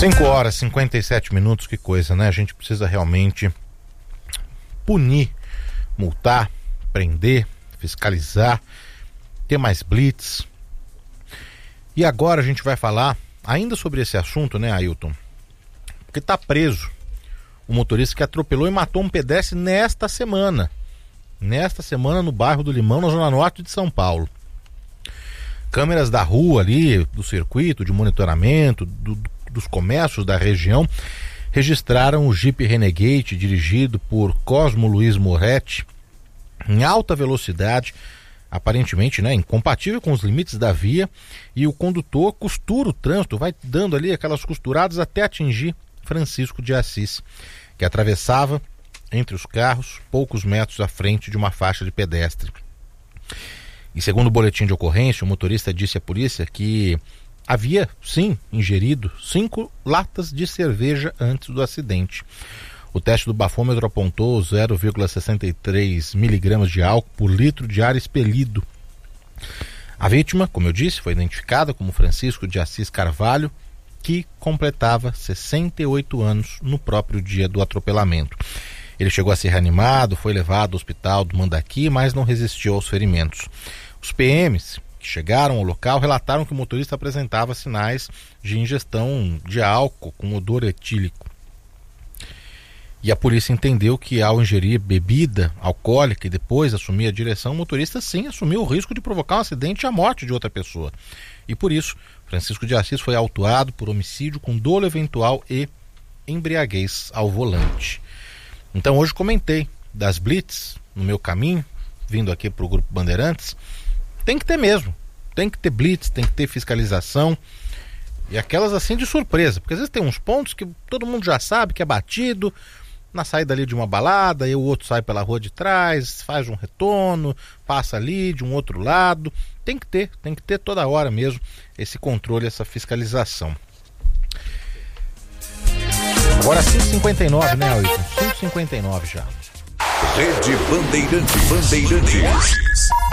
5 horas e 57 minutos, que coisa, né? A gente precisa realmente punir, multar, prender, fiscalizar, ter mais blitz. E agora a gente vai falar ainda sobre esse assunto, né, Ailton? Porque tá preso o motorista que atropelou e matou um pedestre nesta semana no bairro do Limão, na zona norte de São Paulo. Câmeras da rua ali, do circuito de monitoramento, dos comércios da região, registraram o Jeep Renegade dirigido por Cosmo Luiz Moretti em alta velocidade, aparentemente, né, incompatível com os limites da via, e o condutor costura o trânsito, vai dando ali aquelas costuradas até atingir Francisco de Assis, que atravessava entre os carros poucos metros à frente de uma faixa de pedestre. E segundo o boletim de ocorrência, o motorista disse à polícia que havia, sim, ingerido 5 latas de cerveja antes do acidente. O teste do bafômetro apontou 0,63 miligramas de álcool por litro de ar expelido. A vítima, como eu disse, foi identificada como Francisco de Assis Carvalho, que completava 68 anos no próprio dia do atropelamento. Ele chegou a ser reanimado, foi levado ao hospital do Mandaqui, mas não resistiu aos ferimentos. Os PMs que chegaram ao local relataram que o motorista apresentava sinais de ingestão de álcool com odor etílico. E a polícia entendeu que, ao ingerir bebida alcoólica e depois assumir a direção, o motorista sim assumiu o risco de provocar um acidente e a morte de outra pessoa. E por isso, Francisco de Assis foi autuado por homicídio com dolo eventual e embriaguez ao volante. Então hoje comentei das blitz no meu caminho, vindo aqui para o Grupo Bandeirantes. Tem que ter mesmo, tem que ter blitz, tem que ter fiscalização, e aquelas assim de surpresa, porque às vezes tem uns pontos que todo mundo já sabe que é batido, na saída ali de uma balada, e o outro sai pela rua de trás, faz um retorno, passa ali de um outro lado. Tem que ter toda hora mesmo esse controle, essa fiscalização. Agora 5h59, né, Ailton? 5h59 já. Rede Bandeirantes.